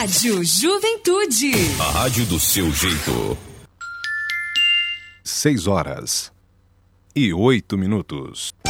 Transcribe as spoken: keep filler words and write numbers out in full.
Rádio Juventude. A rádio do seu jeito. Seis horas e oito minutos.